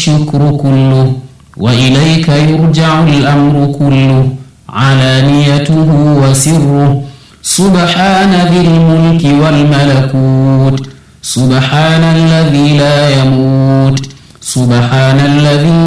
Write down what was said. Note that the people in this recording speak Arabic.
الشكر كله وإليك يرجع الأمر كله علانيته وسره سبحان ذي الملك والملكوت سبحان الذي لا يموت سبحان الذي